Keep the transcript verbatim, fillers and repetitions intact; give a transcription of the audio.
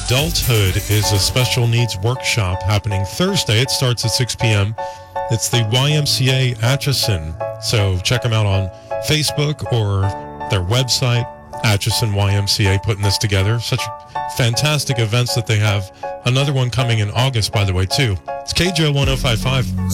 Adulthood is a special needs workshop happening Thursday. It starts at six p.m. It's the Y M C A Atchison. So check them out on Facebook or their website, Atchison Y M C A, putting this together. Such fantastic events that they have. Another one coming in August, by the way, too. It's K J O one oh five point five.